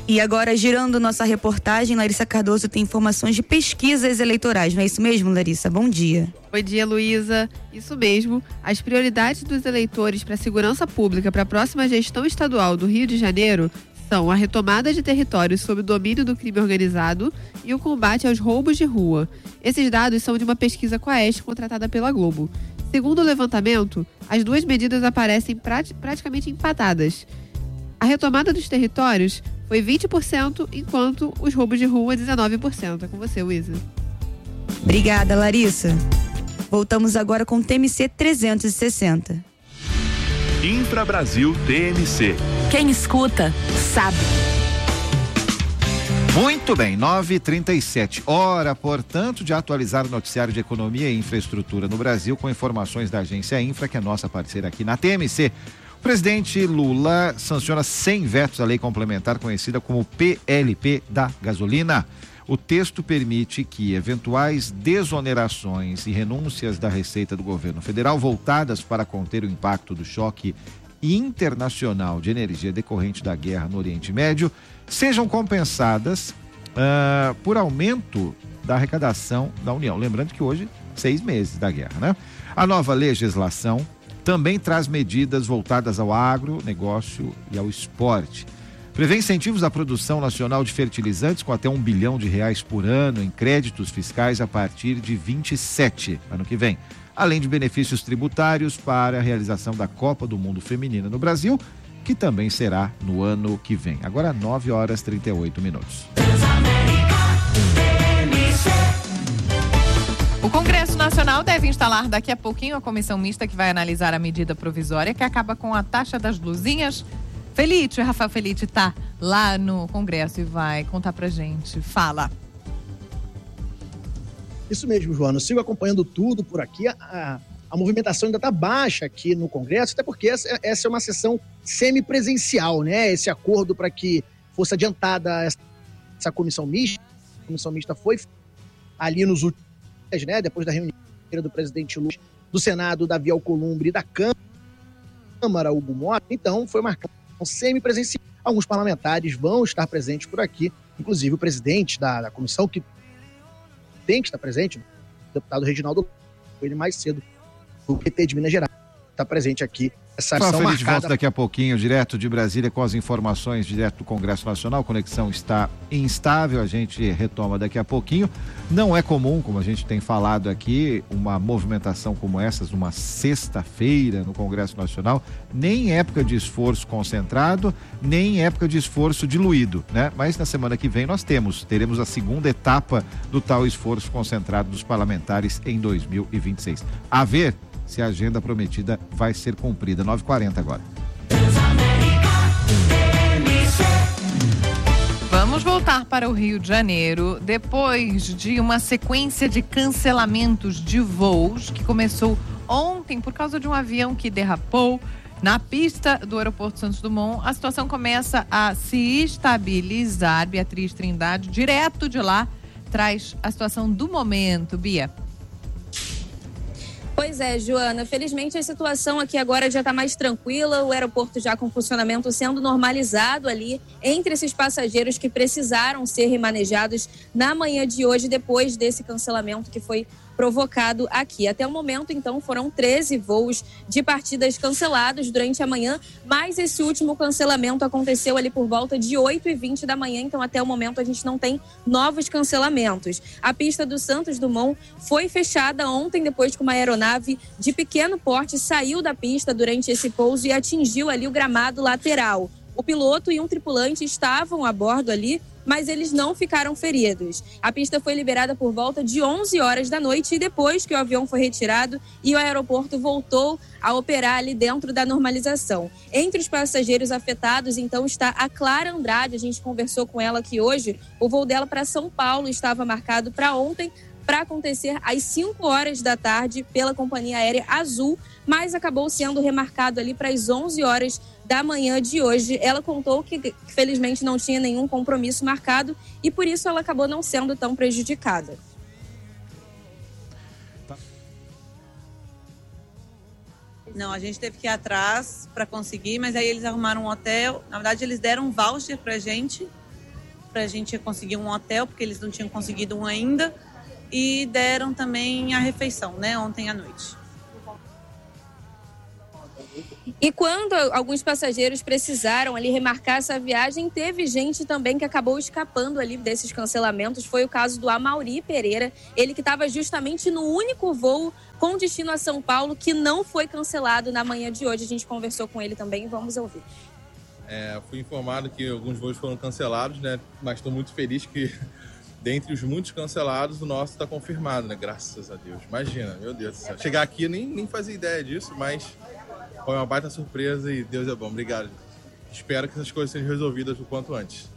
E agora, girando nossa reportagem, Larissa Cardoso tem informações de pesquisas eleitorais, não é isso mesmo, Larissa? Bom dia. Bom dia, Luísa. Isso mesmo. As prioridades dos eleitores para a segurança pública para a próxima gestão estadual do Rio de Janeiro são a retomada de territórios sob o domínio do crime organizado e o combate aos roubos de rua. Esses dados são de uma pesquisa Quaest contratada pela Globo. Segundo o levantamento, as duas medidas aparecem praticamente empatadas. A retomada dos territórios foi 20%, enquanto os roubos de rua 19%. É com você, Luísa. Obrigada, Larissa. Voltamos agora com o TMC 360. Infra Brasil TMC. Quem escuta, sabe. Muito bem, 9h37. Hora, portanto, de atualizar o noticiário de economia e infraestrutura no Brasil com informações da agência Infra, que é nossa parceira aqui na TMC. O presidente Lula sanciona 100 vetos à lei complementar conhecida como PLP da gasolina. O texto permite que eventuais desonerações e renúncias da receita do governo federal voltadas para conter o impacto do choque internacional de energia decorrente da guerra no Oriente Médio sejam compensadas por aumento da arrecadação da União. Lembrando que hoje, 6 meses da guerra, né? A nova legislação também traz medidas voltadas ao agronegócio e ao esporte. Prevê incentivos à produção nacional de fertilizantes com até R$1 bilhão por ano em créditos fiscais a partir de 27, ano que vem. Além de benefícios tributários para a realização da Copa do Mundo Feminina no Brasil, que também será no ano que vem. Agora 9h38. O Congresso Nacional deve instalar daqui a pouquinho a comissão mista que vai analisar a medida provisória que acaba com a taxa das blusinhas. Rafael Felite está lá no Congresso e vai contar pra gente. Fala. Isso mesmo, Joana. Eu sigo acompanhando tudo por aqui. A movimentação ainda está baixa aqui no Congresso, até porque essa é uma sessão semipresencial, né? Esse acordo para que fosse adiantada essa comissão mista. A comissão mista foi ali nos últimos dias, né? Depois da reunião do presidente Lula, do Senado, Davi Alcolumbre, e da Câmara, Hugo Mota. Então, foi marcado semipresencial. Alguns parlamentares vão estar presentes por aqui, inclusive o presidente da comissão, que tem que estar presente, o deputado Reginaldo, ele mais cedo, do PT de Minas Gerais, está presente aqui. Essa ação marcada. Volta daqui a pouquinho, direto de Brasília, com as informações direto do Congresso Nacional. A conexão está instável, a gente retoma daqui a pouquinho. Não é comum, como a gente tem falado aqui, uma movimentação como essa, numa sexta-feira no Congresso Nacional, nem época de esforço concentrado, nem época de esforço diluído, né? Mas na semana que vem nós teremos a segunda etapa do tal esforço concentrado dos parlamentares em 2026. A ver se a agenda prometida vai ser cumprida. 9h40 agora. Vamos voltar para o Rio de Janeiro. Depois de uma sequência de cancelamentos de voos que começou ontem por causa de um avião que derrapou na pista do aeroporto Santos Dumont, a situação começa a se estabilizar. Beatriz Trindade, direto de lá, traz a situação do momento. Bia. Pois é, Joana, felizmente a situação aqui agora já está mais tranquila, o aeroporto já com funcionamento sendo normalizado ali entre esses passageiros que precisaram ser remanejados na manhã de hoje, depois desse cancelamento que foi provocado aqui. Até o momento, então, foram 13 voos de partidas cancelados durante a manhã, mas esse último cancelamento aconteceu ali por volta de 8h20 da manhã, então até o momento a gente não tem novos cancelamentos. A pista do Santos Dumont foi fechada ontem, depois que uma aeronave de pequeno porte saiu da pista durante esse pouso e atingiu ali o gramado lateral. O piloto e um tripulante estavam a bordo ali, mas eles não ficaram feridos. A pista foi liberada por volta de 11 horas da noite e depois que o avião foi retirado e o aeroporto voltou a operar ali dentro da normalização. Entre os passageiros afetados, então, está a Clara Andrade. A gente conversou com ela aqui hoje. O voo dela para São Paulo estava marcado para ontem, para acontecer às 5 horas da tarde pela companhia aérea Azul, mas acabou sendo remarcado ali para as 11 horas da manhã de hoje. Ela contou que felizmente não tinha nenhum compromisso marcado e por isso ela acabou não sendo tão prejudicada. Não, a gente teve que ir atrás para conseguir, mas aí eles arrumaram um hotel. Na verdade, eles deram um voucher pra gente para a gente conseguir um hotel, porque eles não tinham conseguido um ainda, e deram também a refeição, né, ontem à noite. E quando alguns passageiros precisaram ali remarcar essa viagem, teve gente também que acabou escapando ali desses cancelamentos. Foi o caso do Amauri Pereira, ele que estava justamente no único voo com destino a São Paulo que não foi cancelado na manhã de hoje. A gente conversou com ele também, vamos ouvir. Fui informado que alguns voos foram cancelados, né? Mas estou muito feliz que, dentre os muitos cancelados, o nosso está confirmado, né? Graças a Deus. Imagina, meu Deus do céu. Chegar aqui, nem fazia ideia disso, mas foi uma baita surpresa e Deus é bom. Obrigado. Espero que essas coisas sejam resolvidas o quanto antes.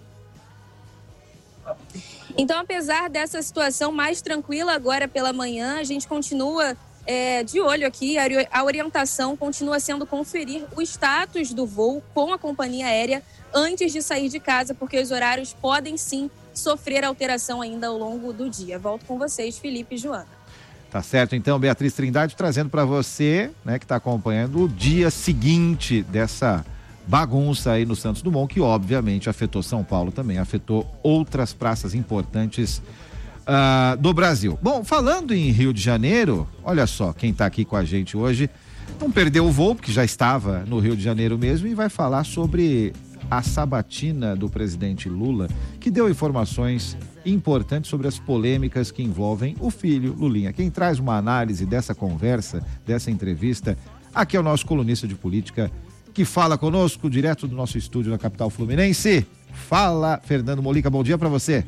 Então, apesar dessa situação mais tranquila agora pela manhã, a gente continua de olho aqui. A orientação continua sendo conferir o status do voo com a companhia aérea antes de sair de casa, porque os horários podem sim sofrer alteração ainda ao longo do dia. Volto com vocês, Felipe e Joana. Tá certo, então, Beatriz Trindade trazendo para você, né, que está acompanhando o dia seguinte dessa bagunça aí no Santos Dumont, que obviamente afetou São Paulo também, afetou outras praças importantes do Brasil. Bom, falando em Rio de Janeiro, olha só, quem está aqui com a gente hoje não perdeu o voo, porque já estava no Rio de Janeiro mesmo, e vai falar sobre a sabatina do presidente Lula, que deu informações importantes sobre as polêmicas que envolvem o filho Lulinha. Quem traz uma análise dessa conversa, dessa entrevista, aqui é o nosso colunista de política, que fala conosco direto do nosso estúdio na capital fluminense. Fala, Fernando Molica, bom dia para você.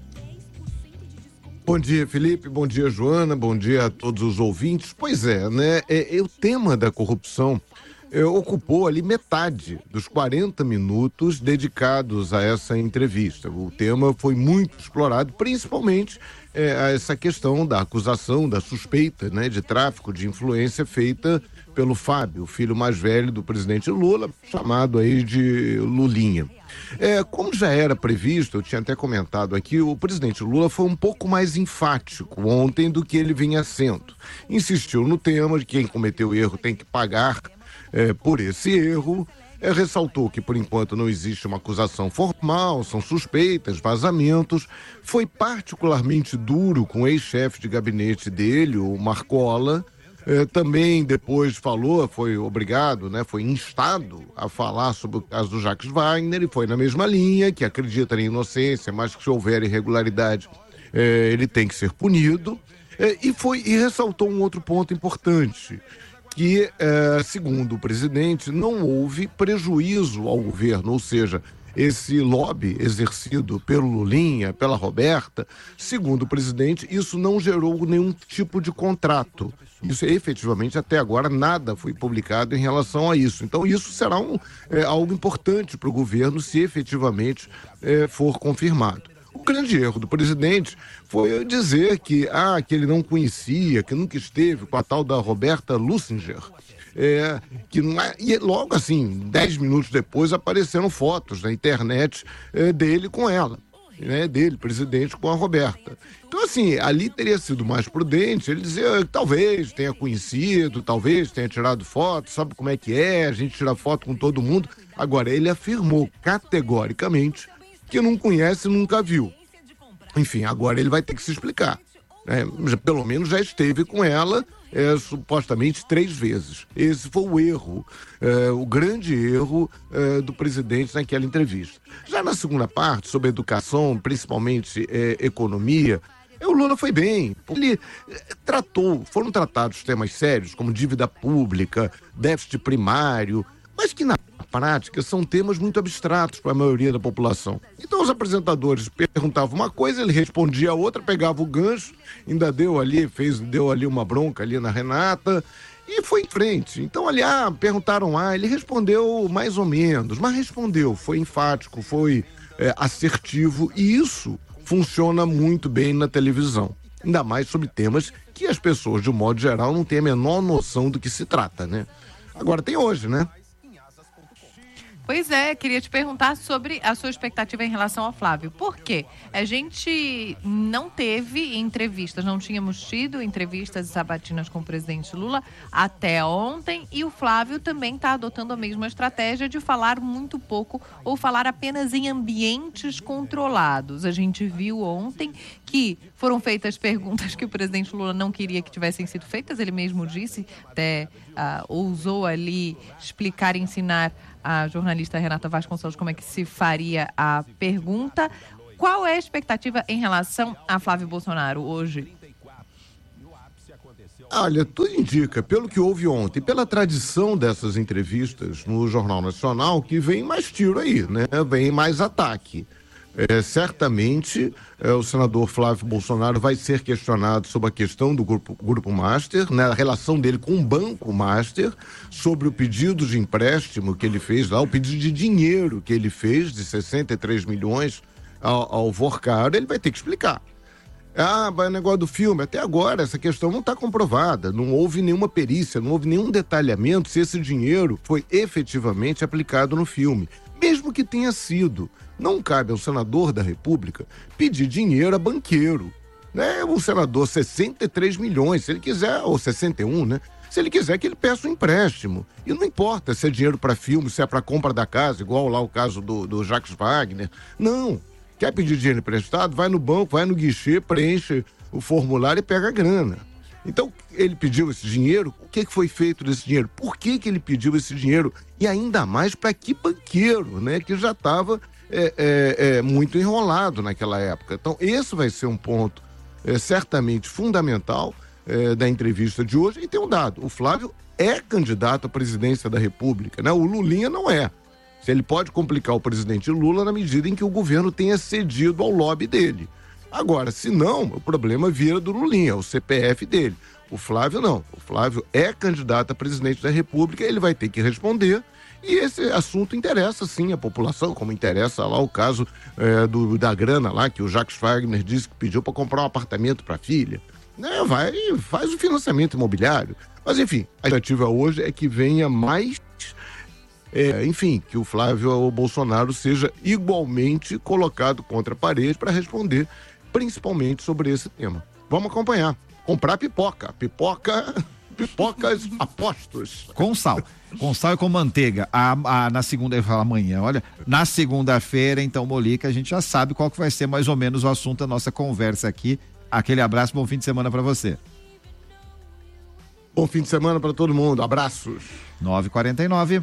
Bom dia, Felipe, bom dia, Joana, bom dia a todos os ouvintes. Pois é, né, o tema da corrupção ocupou ali metade dos 40 minutos dedicados a essa entrevista. O tema foi muito explorado, principalmente a essa questão da acusação, da suspeita, né, de tráfico de influência feita pelo Fábio, o filho mais velho do presidente Lula, chamado aí de Lulinha. Como já era previsto, eu tinha até comentado aqui, o presidente Lula foi um pouco mais enfático ontem do que ele vinha sendo. Insistiu no tema de que quem cometeu erro tem que pagar por esse erro, ressaltou que por enquanto não existe uma acusação formal, são suspeitas, vazamentos. Foi particularmente duro com o ex-chefe de gabinete dele, o Marcola. Também depois falou, foi obrigado, né, foi instado a falar sobre o caso do Jacques Wagner, e foi na mesma linha, que acredita na inocência, mas que se houver irregularidade ele tem que ser punido. E ressaltou um outro ponto importante, que, segundo o presidente, não houve prejuízo ao governo, ou seja, esse lobby exercido pelo Lulinha, pela Roberta, segundo o presidente, isso não gerou nenhum tipo de contrato. Isso efetivamente até agora nada foi publicado em relação a isso. Então isso será algo importante para o governo se efetivamente for confirmado. O grande erro do presidente foi dizer que ele não conhecia, que nunca esteve com a tal da Roberta Lussinger. E logo assim, 10 minutos depois, apareceram fotos na internet dele com ela, né, dele, presidente, com a Roberta. Então, assim, ali teria sido mais prudente ele dizer que talvez tenha conhecido, talvez tenha tirado foto, sabe como é que a gente tira foto com todo mundo. Agora, ele afirmou categoricamente que não conhece e nunca viu. Enfim, agora ele vai ter que se explicar. Pelo menos já esteve com ela supostamente 3 vezes. Esse foi o erro, o grande erro do presidente naquela entrevista. Já na segunda parte, sobre educação, principalmente economia, o Lula foi bem. Ele foram tratados temas sérios como dívida pública, déficit primário, mas que na prática são temas muito abstratos para a maioria da população. Então os apresentadores perguntavam uma coisa, ele respondia a outra, pegava o gancho, ainda deu ali uma bronca ali na Renata e foi em frente. Então ali, perguntaram ele respondeu mais ou menos, mas respondeu, foi enfático, foi assertivo, e isso funciona muito bem na televisão. Ainda mais sobre temas que as pessoas, de um modo geral, não têm a menor noção do que se trata, né? Agora tem hoje, né? Pois é, queria te perguntar sobre a sua expectativa em relação ao Flávio. Por quê? A gente não teve entrevistas, não tínhamos tido entrevistas e sabatinas com o presidente Lula até ontem, e o Flávio também está adotando a mesma estratégia de falar muito pouco ou falar apenas em ambientes controlados. A gente viu ontem que foram feitas perguntas que o presidente Lula não queria que tivessem sido feitas, ele mesmo disse, até ousou ali explicar e ensinar a jornalista Renata Vasconcelos como é que se faria a pergunta. Qual é a expectativa em relação a Flávio Bolsonaro hoje? Olha, tudo indica, pelo que houve ontem, pela tradição dessas entrevistas no Jornal Nacional, que vem mais tiro aí, né? Vem mais ataque. Certamente o senador Flávio Bolsonaro vai ser questionado sobre a questão do Grupo Master, né, a relação dele com o Banco Master, sobre o pedido de empréstimo que ele fez lá, o pedido de dinheiro que ele fez de 63 milhões ao Vorcaro. Ele vai ter que explicar. O negócio do filme, até agora essa questão não está comprovada, não houve nenhuma perícia, não houve nenhum detalhamento se esse dinheiro foi efetivamente aplicado no filme. Mesmo que tenha sido, não cabe ao senador da República pedir dinheiro a banqueiro, né? O senador, 63 milhões, se ele quiser, ou 61, né? Se ele quiser que ele peça um empréstimo. E não importa se é dinheiro para filme, se é para compra da casa, igual lá o caso do Jacques Wagner. Não. Quer pedir dinheiro emprestado? Vai no banco, vai no guichê, preenche o formulário e pega a grana. Então, ele pediu esse dinheiro, o que foi feito desse dinheiro? Por que ele pediu esse dinheiro? E ainda mais para que banqueiro, né? Que já estava muito enrolado naquela época. Então, esse vai ser um ponto certamente fundamental da entrevista de hoje. E tem um dado, o Flávio é candidato à presidência da República, né? O Lulinha não é. Se ele pode complicar o presidente Lula na medida em que o governo tenha cedido ao lobby dele. Agora, se não, o problema vira do Lulinha, o CPF dele. O Flávio não. O Flávio é candidato a presidente da República, ele vai ter que responder. E esse assunto interessa, sim, a população, como interessa lá o caso da grana lá, que o Jacques Wagner disse que pediu para comprar um apartamento para a filha. Faz o financiamento imobiliário. Mas, enfim, a expectativa hoje é que venha mais... que o Flávio Bolsonaro seja igualmente colocado contra a parede para responder, principalmente sobre esse tema. Vamos acompanhar. Comprar pipocas apostos. Com sal e com manteiga. Na segunda, eu falo amanhã, olha, na segunda-feira, então, Molica, a gente já sabe qual que vai ser mais ou menos o assunto da nossa conversa aqui. Aquele abraço, bom fim de semana para você. Bom fim de semana para todo mundo, abraços. 9h49.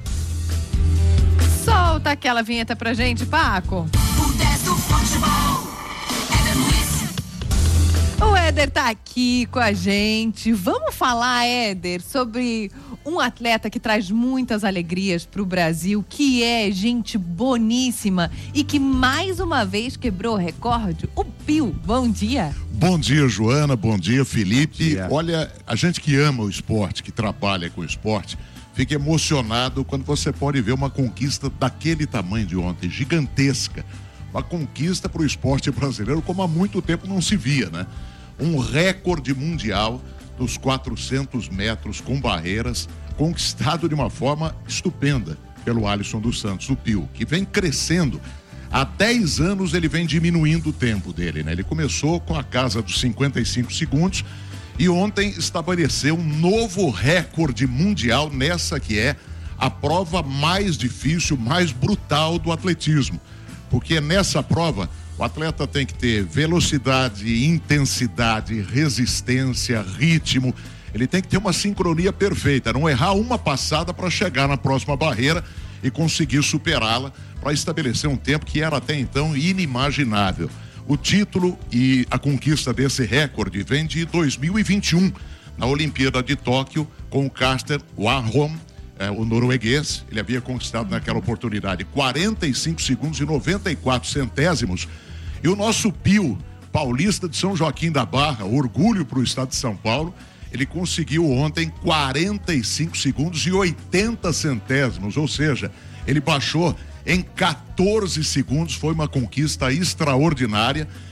Solta aquela vinheta pra gente, Paco. O 10 do futebol, Éder Luiz. O Éder tá aqui com a gente. Vamos falar, Éder, sobre um atleta que traz muitas alegrias pro Brasil, que é gente boníssima e que mais uma vez quebrou o recorde, o Pio. Bom dia. Bom dia, Joana. Bom dia, Felipe. Bom dia. Olha, a gente que ama o esporte, que trabalha com o esporte, fica emocionado quando você pode ver uma conquista daquele tamanho de ontem, gigantesca. Uma conquista para o esporte brasileiro como há muito tempo não se via, né? Um recorde mundial dos 400 metros com barreiras, conquistado de uma forma estupenda pelo Alisson dos Santos, o Pio, que vem crescendo. Há 10 anos ele vem diminuindo o tempo dele, né? Ele começou com a casa dos 55 segundos, e ontem estabeleceu um novo recorde mundial nessa que é a prova mais difícil, mais brutal do atletismo. Porque nessa prova, o atleta tem que ter velocidade, intensidade, resistência, ritmo. Ele tem que ter uma sincronia perfeita, não errar uma passada para chegar na próxima barreira e conseguir superá-la para estabelecer um tempo que era até então inimaginável. O título e a conquista desse recorde vem de 2021, na Olimpíada de Tóquio, com o caster Warholm, o norueguês. Ele havia conquistado naquela oportunidade 45 segundos e 94 centésimos. E o nosso Pio, paulista de São Joaquim da Barra, orgulho para o estado de São Paulo, ele conseguiu ontem 45 segundos e 80 centésimos, ou seja, ele baixou em 14 segundos, foi uma conquista extraordinária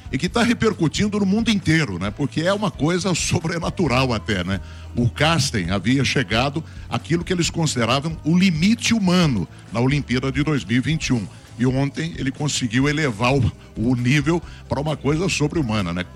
e que está repercutindo no mundo inteiro, né? Porque é uma coisa sobrenatural até, né? O Carsten havia chegado àquilo que eles consideravam o limite humano na Olimpíada de 2021. E ontem ele conseguiu elevar o nível para uma coisa sobre-humana, né?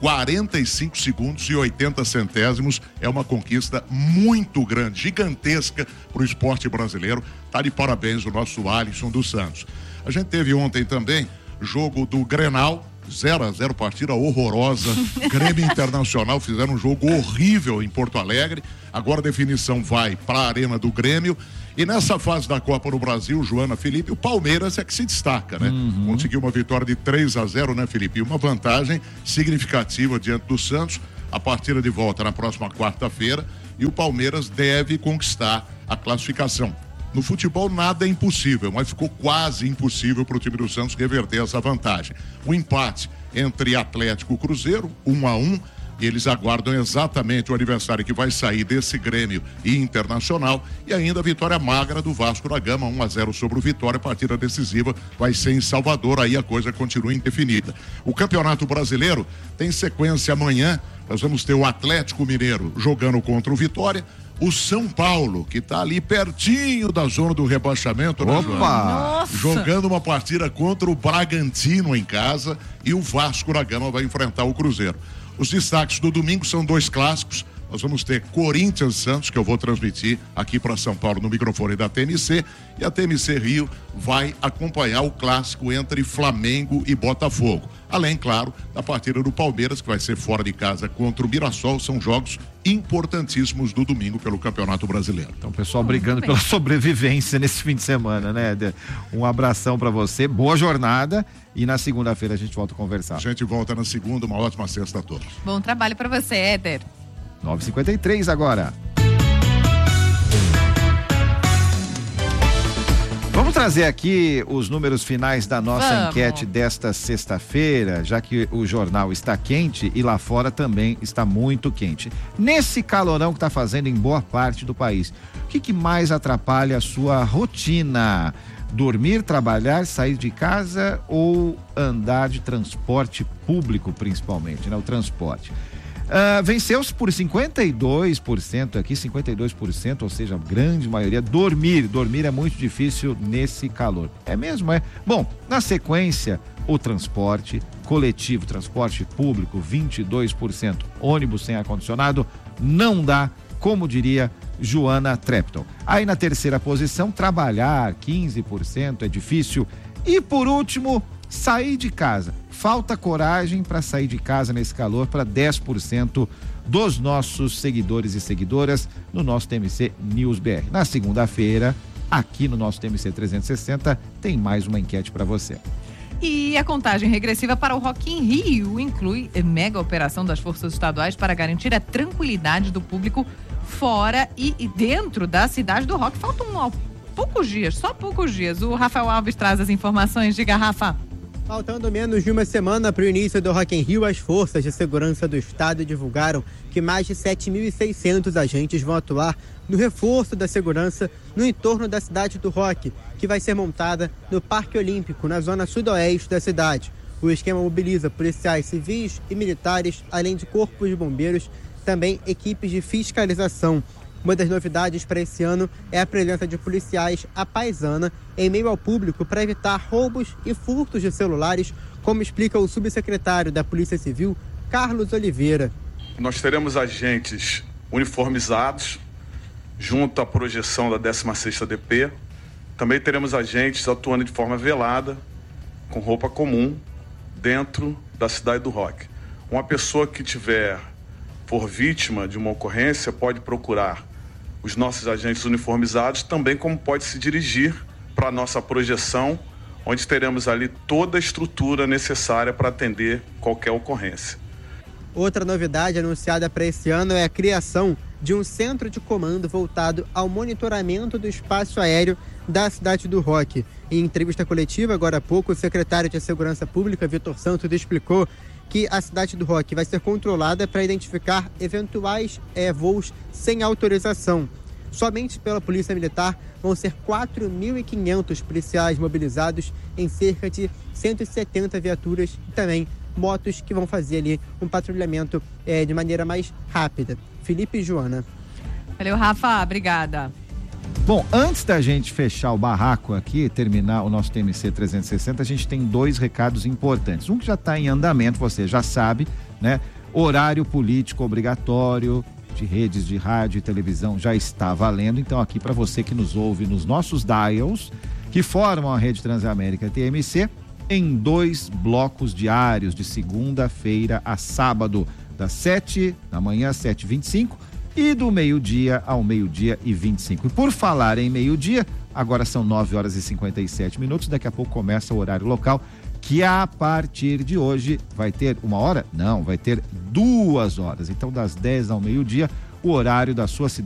45 segundos e 80 centésimos é uma conquista muito grande, gigantesca para o esporte brasileiro. Tá de parabéns o nosso Alisson dos Santos. A gente teve ontem também jogo do Grenal, 0-0, partida horrorosa. Grêmio Internacional fizeram um jogo horrível em Porto Alegre. Agora a definição vai para a Arena do Grêmio. E nessa fase da Copa do Brasil, Joana, Felipe, o Palmeiras é que se destaca, né? Conseguiu uma vitória de 3-0, né, Felipe? E uma vantagem significativa diante do Santos. A partida de volta na próxima quarta-feira. E o Palmeiras deve conquistar a classificação. No futebol nada é impossível, mas ficou quase impossível para o time do Santos reverter essa vantagem. O empate entre Atlético e Cruzeiro, 1-1, e eles aguardam exatamente o adversário que vai sair desse Grêmio e Internacional, e ainda a vitória magra do Vasco da Gama, 1-0 sobre o Vitória. A partida decisiva vai ser em Salvador, aí a coisa continua indefinida. O Campeonato Brasileiro tem sequência amanhã. Nós vamos ter o Atlético Mineiro jogando contra o Vitória, o São Paulo, que está ali pertinho da zona do rebaixamento, né, Joana? Jogando uma partida contra o Bragantino em casa, e o Vasco da Gama vai enfrentar o Cruzeiro. Os destaques do domingo são 2 clássicos. Nós vamos ter Corinthians Santos, que eu vou transmitir aqui para São Paulo no microfone da TMC, e a TMC Rio vai acompanhar o clássico entre Flamengo e Botafogo. Além, claro, da partida do Palmeiras, que vai ser fora de casa contra o Mirassol. São jogos importantíssimos do domingo pelo Campeonato Brasileiro. Então, o pessoal brigando pela sobrevivência nesse fim de semana, né, Éder? Um abração para você, boa jornada, e na segunda-feira a gente volta a conversar. A gente volta na segunda, uma ótima sexta a todos. Bom trabalho para você, Éder. 9h53 agora. Vamos trazer aqui os números finais da nossa enquete desta sexta-feira, já que o jornal está quente e lá fora também está muito quente. Nesse calorão que está fazendo em boa parte do país, o que mais atrapalha a sua rotina? Dormir, trabalhar, sair de casa ou andar de transporte público, principalmente, né? O transporte. Venceu-se por 52% aqui, 52%, ou seja, a grande maioria. Dormir é muito difícil nesse calor. É mesmo, é? Bom, na sequência, o transporte coletivo, transporte público, 22%. Ônibus sem ar-condicionado, não dá, como diria Joana Trepton. Aí na terceira posição, trabalhar, 15%, é difícil. E por último, sair de casa. Falta coragem para sair de casa nesse calor para 10% dos nossos seguidores e seguidoras no nosso TMC News BR. Na segunda-feira, aqui no nosso TMC 360, tem mais uma enquete para você. E a contagem regressiva para o Rock in Rio inclui mega operação das forças estaduais para garantir a tranquilidade do público fora e dentro da cidade do rock. Faltam poucos dias, só poucos dias. O Rafael Alves traz as informações. Diga, Rafa. Faltando menos de uma semana para o início do Rock in Rio, as forças de segurança do estado divulgaram que mais de 7.600 agentes vão atuar no reforço da segurança no entorno da cidade do rock, que vai ser montada no Parque Olímpico, na zona sudoeste da cidade. O esquema mobiliza policiais civis e militares, além de corpos de bombeiros, também equipes de fiscalização. Uma das novidades para esse ano é a presença de policiais à paisana em meio ao público para evitar roubos e furtos de celulares, como explica o subsecretário da Polícia Civil, Carlos Oliveira. Nós teremos agentes uniformizados junto à projeção da 16ª DP. Também teremos agentes atuando de forma velada, com roupa comum, dentro da cidade do rock. Uma pessoa que for vítima de uma ocorrência pode procurar os nossos agentes uniformizados, também como pode se dirigir para a nossa projeção, onde teremos ali toda a estrutura necessária para atender qualquer ocorrência. Outra novidade anunciada para esse ano é a criação de um centro de comando voltado ao monitoramento do espaço aéreo da cidade do rock. Em entrevista coletiva, agora há pouco, o secretário de Segurança Pública, Vitor Santos, explicou que a cidade do rock vai ser controlada para identificar eventuais voos sem autorização. Somente pela Polícia Militar vão ser 4.500 policiais mobilizados em cerca de 170 viaturas e também motos que vão fazer ali um patrulhamento de maneira mais rápida. Felipe e Joana. Valeu, Rafa. Obrigada. Bom, antes da gente fechar o barraco aqui, terminar o nosso TMC 360, a gente tem 2 recados importantes. Um que já está em andamento, você já sabe, né? Horário político obrigatório de redes de rádio e televisão já está valendo. Então, aqui para você que nos ouve nos nossos dials, que formam a Rede Transamérica TMC, em 2 blocos diários, de segunda-feira a sábado, das 7 da manhã às 7h25 e do meio-dia ao 12h25. E por falar em meio-dia, agora são 9h57. Daqui a pouco começa o horário local, que a partir de hoje vai ter 1 hora? Não, vai ter 2 horas. Então, das 10 ao meio-dia, o horário da sua cidade.